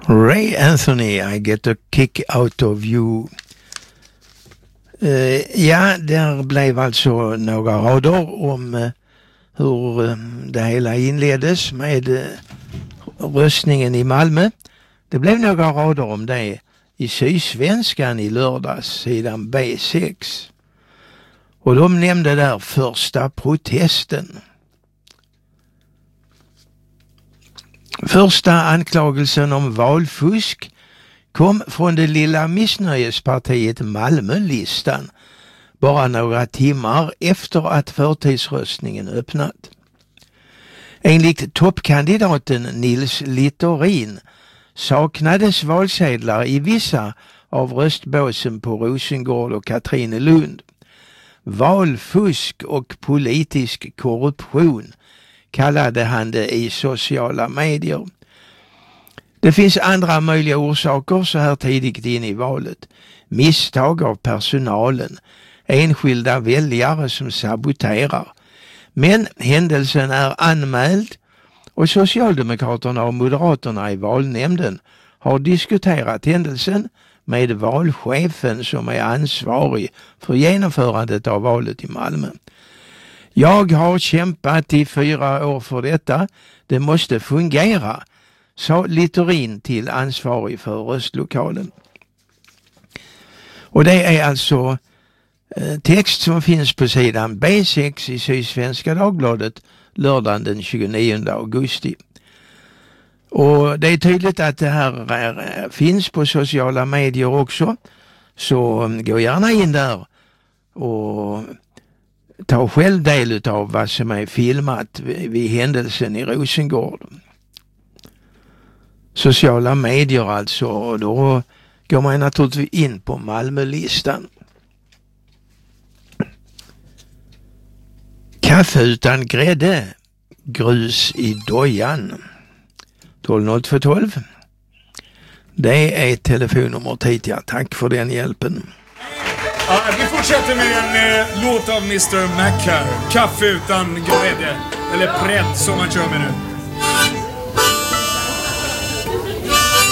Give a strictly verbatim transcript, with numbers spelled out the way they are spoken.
Ray Anthony, I get a kick out of you. Uh, ja, där blev alltså några rader om uh, hur uh, det hela inleddes med uh, röstningen i Malmö. Det blev några rader om det i Sydsvenskan i lördags, sidan B sex. Och de nämnde där första protesten. Första anklagelsen om valfusk kom från det lilla missnöjespartiet Malmölistan bara några timmar efter att förtidsröstningen öppnat. Enligt toppkandidaten Nils Littorin saknades valsedlar i vissa av röstbåsen på Rosengård och Katrinelund. Valfusk och politisk korruption kallade han det i sociala medier. Det finns andra möjliga orsaker så här tidigt in i valet. Misstag av personalen, enskilda väljare som saboterar. Men händelsen är anmäld och Socialdemokraterna och Moderaterna i valnämnden har diskuterat händelsen med valchefen som är ansvarig för genomförandet av valet i Malmö. Jag har kämpat i fyra år för detta. Det måste fungera, sa Littorin till ansvarig för röstlokalen. Och det är alltså eh, text som finns på sidan B sex i Sydsvenska Dagbladet lördagen den tjugonionde augusti. Och det är tydligt att det här är, finns på sociala medier också. Så gå gärna in där och ta själv del av vad som är filmat vid, vid händelsen i Rosengård. Sociala medier alltså, och då går man naturligtvis in på Malmölistan. Kaffe utan grädde, grus i dojan. tolv noll två tolv. Det är telefonnummer hit, ja. Tack för den hjälpen. Ja, vi fortsätter med en eh, låt av mister Mac här. Kaffe utan grädde. Eller prätt som man kör med nu.